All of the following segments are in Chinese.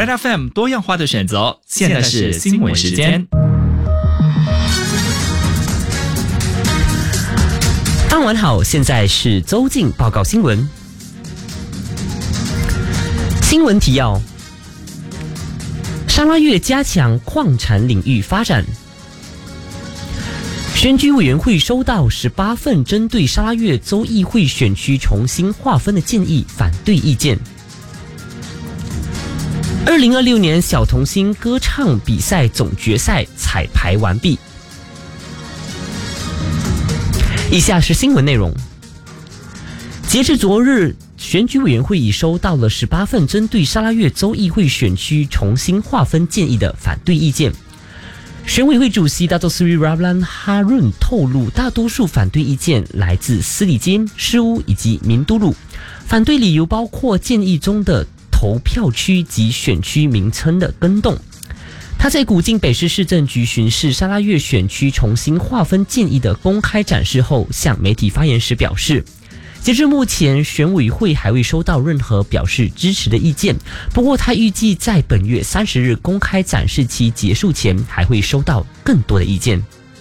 Red FM 多样化的选择，现在是新闻时间。 傍晚好，现在是周进报告新闻。新闻提要：沙拉越加强矿产领域发展。选举委员会收到18份针对沙拉越州议会选区重新划分的建议反对意见。2026年小童星歌唱比赛总决赛彩排完毕。以下是新闻内容。截至昨日，选举委员会已收到了18份针对沙拉越州议会选区重新划分建议的反对意见。选委会主席 Dato Seri Ramlan Harun 透露，大多数反对意见来自斯里金、诗乌以及民都路。反对理由包括建议中的投票区及选区名称的更动。他在古晋北市市政局巡视沙拉越选区重新划分建议的公开展示后，向媒体发言时表示，截至目前，选委会还未收到任何表示支持的意见。不过，他预计在本月30日公开展示期结束前，还会收到更多的意见。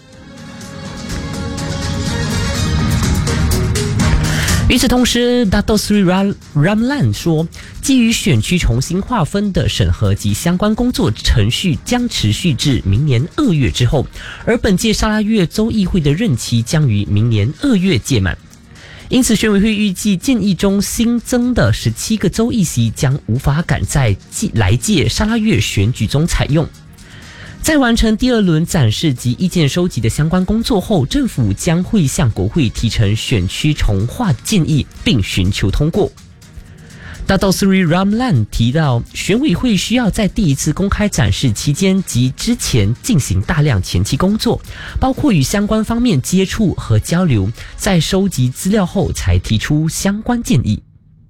与此同时 Dato Seri Ramlan 说，基于选区重新划分的审核及相关工作程序将持续至明年2月之后，而本届沙拉越州议会的任期将于明年2月届满。因此，选委会预计建议中新增的17个州议席将无法赶在来届沙拉越选举中采用。在完成第2轮展示及意见收集的相关工作后，政府将会向国会提呈选区重划建议，并寻求通过。Dato Seri Ramlan 提到，选委会需要在第一次公开展示期间及之前进行大量前期工作，包括与相关方面接触和交流，在收集资料后才提出相关建议。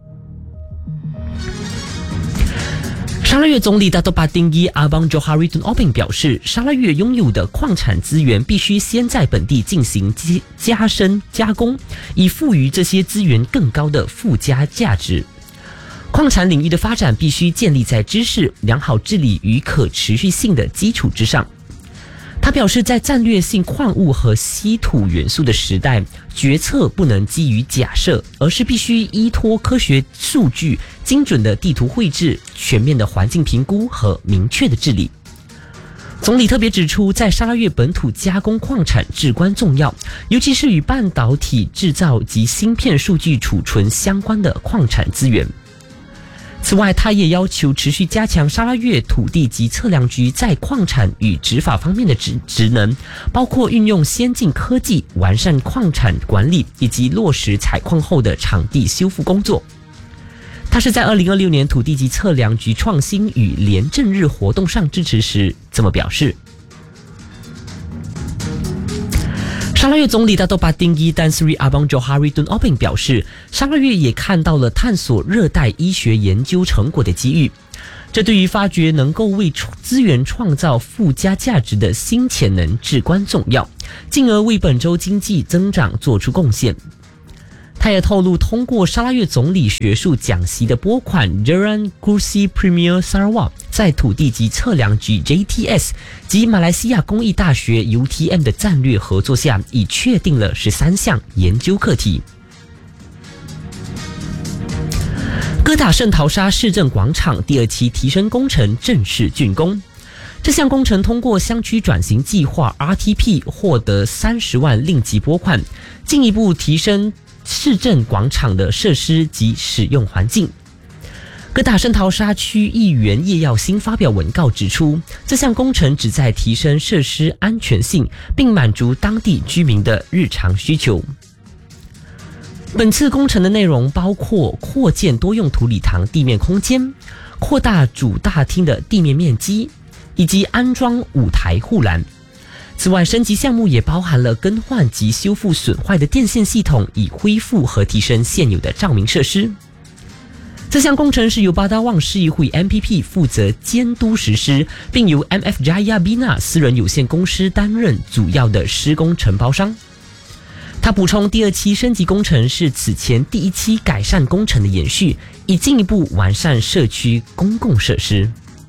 沙拉越总理 Dato Patinggi Abang Johari Tun Openg 表示，沙拉越拥有的矿产资源必须先在本地进行加深加工，以赋予这些资源更高的附加价值。矿产领域的发展必须建立在知识、良好治理与可持续性的基础之上。他表示，在战略性矿物和稀土元素的时代，决策不能基于假设，而是必须依托科学数据、精准的地图绘制、全面的环境评估和明确的治理。总理特别指出，在沙拉越本土加工矿产至关重要，尤其是与半导体制造及芯片数据储存相关的矿产资源。此外，他也要求持续加强沙拉越土地及测量局在矿产与执法方面的职能，包括运用先进科技完善矿产管理以及落实采矿后的场地修复工作。他是在2026年土地及测量局创新与廉政日活动上致辞时这么表示。沙拉越总理 Dato Patinggi Dan Seri Abang Johari Tun Openg 表示，沙拉越也看到了探索热带医学研究成果的机遇，这对于发掘能够为资源创造附加价值的新潜能至关重要，进而为本州经济增长做出贡献。他也透露，通过沙拉越总理学术讲习的拨款 Jalan Kursi Premier Sarawak 在土地及测量局 JTS 及马来西亚工艺大学 UTM 的战略合作下，已确定了13项研究课题。哥打圣淘沙市政广场第2期提升工程正式竣工。这项工程通过乡区转型计划 RTP 获得30万令吉拨款，进一步提升市政广场的设施及使用环境。哥打圣淘沙区议员叶耀新发表文告指出，这项工程旨在提升设施安全性，并满足当地居民的日常需求。本次工程的内容包括扩建多用途礼堂地面空间，扩大主大厅的地面面积，以及安装舞台护栏。此外，升级项目也包含了更换及修复损坏的电线系统，以恢复和提升现有的照明设施。这项工程是由巴达旺市议会 MPP 负责监督实施，并由 MF Jaya Bina 私人有限公司担任主要的施工承包商。他补充，第2期升级工程是此前第1期改善工程的延续，以进一步完善社区公共设施。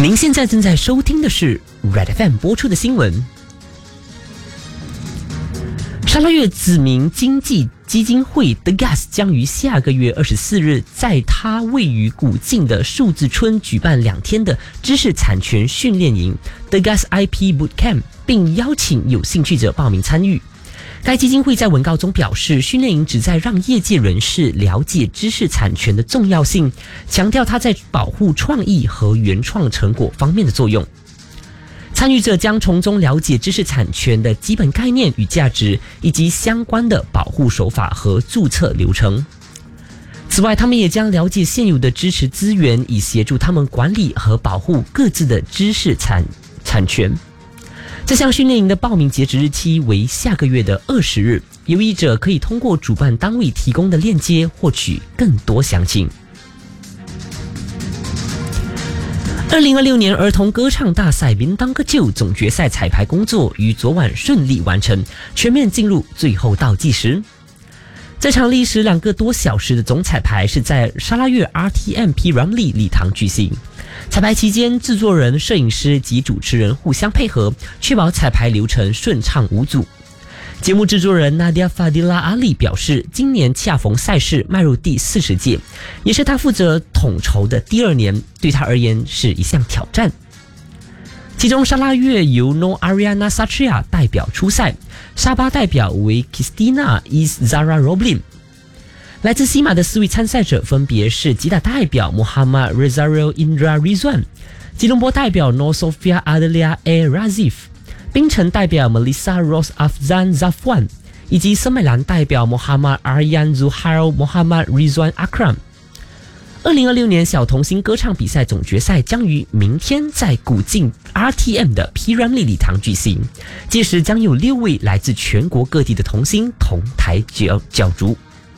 您现在正在收听的是 Red FM 播出的新闻。沙拉越子民经济基金会 The Gas 将于下个月24日在它位于古晋的数字村举办2天的知识产权训练营 The Gas IP Bootcamp， 并邀请有兴趣者报名参与。该基金会在文告中表示，训练营旨在让业界人士了解知识产权的重要性，强调它在保护创意和原创成果方面的作用。参与者将从中了解知识产权的基本概念与价值，以及相关的保护手法和注册流程。此外，他们也将了解现有的支持资源，以协助他们管理和保护各自的知识产权。这项训练营的报名截止日期为下个月的20日，有意者可以通过主办单位提供的链接获取更多详情。2026年儿童歌唱大赛民当歌就总决赛彩排工作于昨晚顺利完成，全面进入最后倒计时。这场历时2个多小时的总彩排是在沙拉越 RTM P Ramlee 礼堂举行。彩排期间，制作人、摄影师及主持人互相配合，确保彩排流程顺畅无阻。节目制作人 Nadia Fadila Ali 表示，今年恰逢赛事迈入第40届，也是他负责统筹的第2年，对他而言是一项挑战。其中沙拉越由 No Ariana Satria 代表出赛，沙巴代表为 Kristina Izzara Roblin。来自西马的4位参赛者分别是吉打代表 Muhammad Rezario Indra Rizwan， 吉隆坡代表 Nur Sofia Adelia A Razif， 槟城代表 Melissa Rose Afzan Zafwan， 以及森美兰代表 Muhammad Aryan Zuhair Muhammad Rizwan Akram。2026年小童星歌唱比赛总决赛将于明天在古晋 RTM 的 P Ramlee 礼堂举行，届时将有6位来自全国各地的童星同台角逐。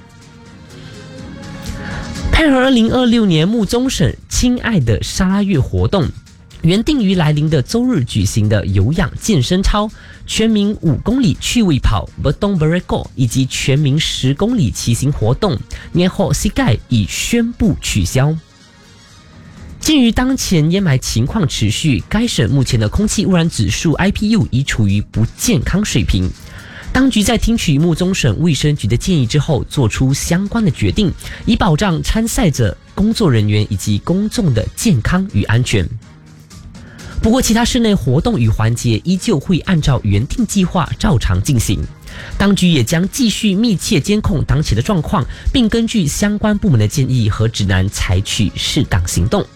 配合2026年木宗省亲爱的沙拉越活动，原定于来临的周日举行的有氧健身操、全民5公里趣味跑 Bertong Bereko 以及全民10公里骑行活动 Ngeho Sigai 已宣布取消。鉴于当前烟霾情况持续，该省目前的空气污染指数 IPU 已处于不健康水平。当局在听取木宗省卫生局的建议之后，做出相关的决定，以保障参赛者、工作人员以及公众的健康与安全。不过，其他室内活动与环节依旧会按照原定计划照常进行。当局也将继续密切监控当前的状况，并根据相关部门的建议和指南采取适当行动。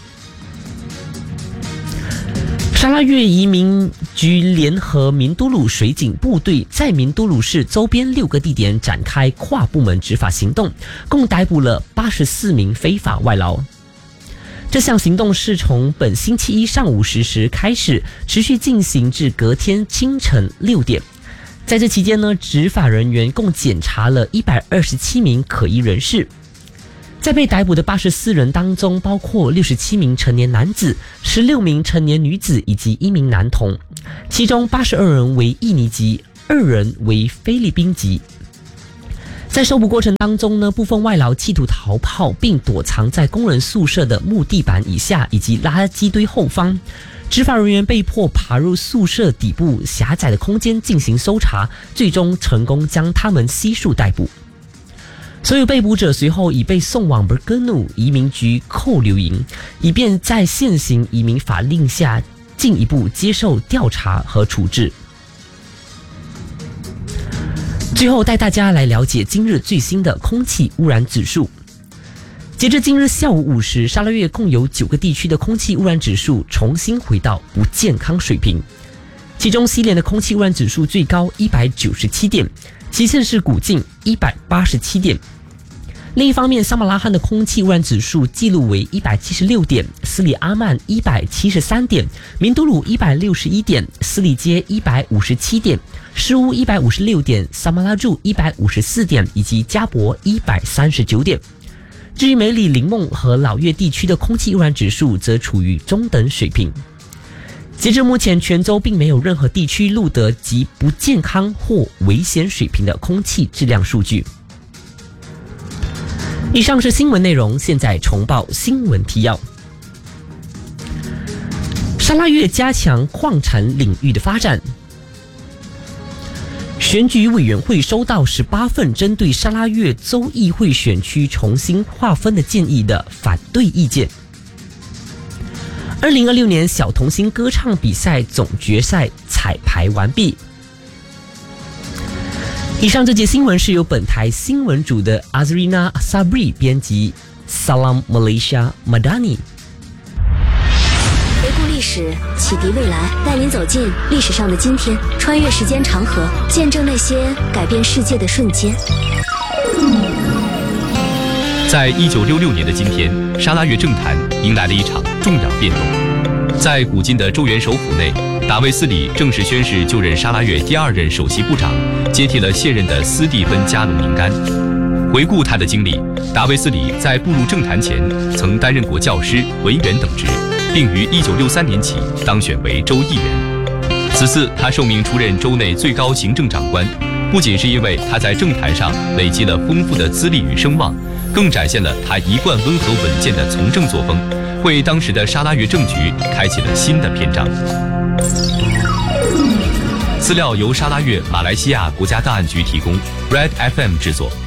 沙拉越移民局联合明都鲁水警部队在明都鲁市周边6个地点展开跨部门执法行动，共逮捕了84名非法外劳。这项行动是从本星期一上午10时开始，持续进行至隔天清晨6点。在这期间呢，执法人员共检查了127名可疑人士。在被逮捕的84人当中，包括67名成年男子、16名成年女子以及1名男童，其中82人为印尼籍，2人为菲律宾籍。在收捕过程当中呢，部分外劳企图逃跑，并躲藏在工人宿舍的木地板以下以及垃圾堆后方。执法人员被迫爬入宿舍底部狭窄的空间进行搜查，最终成功将他们悉数逮捕。所有被捕者随后已被送往 Bergenu 移民局扣留营，以便在现行移民法令下进一步接受调查和处置。最后带大家来了解今日最新的空气污染指数。截至今日下午5时，沙拉越共有9个地区的空气污染指数重新回到不健康水平，其中西联的空气污染指数最高197点，其次是古晋187点。另一方面，萨马拉罕的空气污染指数记录为176点，斯里阿曼173点，明都鲁161点，斯里街157点，施乌156点，萨马拉柱154点，以及加博139点。至于梅里、林梦和老越地区的空气污染指数则处于中等水平。截至目前，全州并没有任何地区录得极不健康或危险水平的空气质量数据。以上是新闻内容，现在重报新闻提要。 沙拉越加强矿产领域的发展。选举委员会收到18份针对沙拉越州议会选区重新划分的建议的反对意见。2026年小童星歌唱比赛总决赛彩排完毕。以上这节新闻是由本台新闻组的 Azrina Sabri 编辑 Salam Malaysia Madani。 回顾历史，启迪未来，带您走进历史上的今天，穿越时间长河，见证那些改变世界的瞬间。 在1966年的今天，沙拉越政坛迎来了一场重要变动。在古今的州元首府内，达维斯里正式宣誓就任沙拉越第2任首席部长，接替了现任的斯蒂芬·加隆宁甘。回顾他的经历，达维斯里在步入政坛前曾担任过教师、文员等职，并于1963年起当选为州议员。此次他受命出任州内最高行政长官，不仅是因为他在政坛上累积了丰富的资历与声望，更展现了他一贯温和稳健的从政作风，为当时的沙拉越政局开启了新的篇章。资料由沙拉越马来西亚国家档案局提供 ，Red FM 制作。